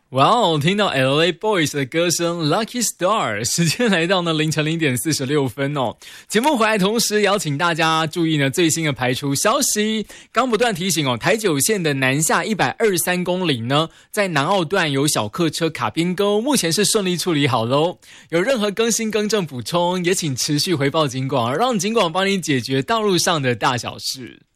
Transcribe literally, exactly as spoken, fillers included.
哇哦，听到 L A Boys 的歌声 Lucky Star， 时间来到呢凌晨零点四十六分哦。节目回来同时邀请大家注意呢最新的排除消息。刚不断提醒哦，台九线的南下一百二十三公里呢，在南澳段有小客车卡边沟，目前是顺利处理好喽。有任何更新更正补充，也请持续回报警广，让警广帮你解决道路上的大小事。